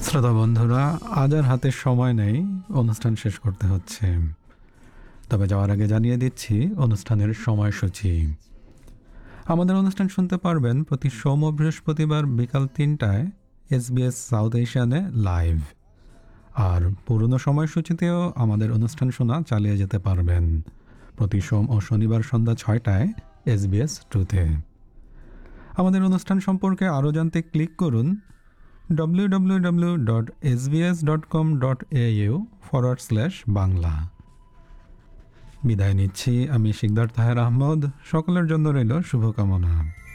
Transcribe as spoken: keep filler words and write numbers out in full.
শ্রোতা বন্ধুরা, আজ আর হাতে সময় নেই, অনুষ্ঠান শেষ করতে হচ্ছে। তবে যাওয়ার আগে জানিয়ে দিচ্ছি অনুষ্ঠানের সময়সূচি। আমাদের অনুষ্ঠান শুনতে পারবেন প্রতি সোম ও বৃহস্পতিবার বিকাল তিনটায় এসবিএস সাউথ এশিয়ানে লাইভ। আর পুরনো সময়সূচিতেও আমাদের অনুষ্ঠান শোনা চালিয়ে যেতে পারবেন প্রতি সোম ও শনিবার সন্ধ্যা ছয়টায় এসবিএস টুতে। আমাদের অনুষ্ঠান সম্পর্কে আরও জানতে ক্লিক করুন W W W dot S B S dot com dot A you forward slash Bangla. বিদায় নিচ্ছি আমি শিকদার তাহের আহমদ। সকলের জন্য রইল শুভকামনা।